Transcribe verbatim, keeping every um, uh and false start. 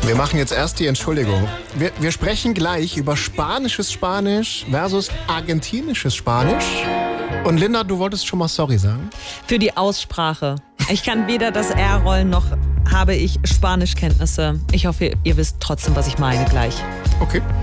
Wir machen jetzt erst die Entschuldigung. Wir, wir sprechen gleich über spanisches Spanisch versus argentinisches Spanisch. Und Linda, du wolltest schon mal sorry sagen? Für die Aussprache. Ich kann weder das R rollen, noch habe ich Spanischkenntnisse. Ich hoffe, ihr wisst trotzdem, was ich meine gleich. Okay.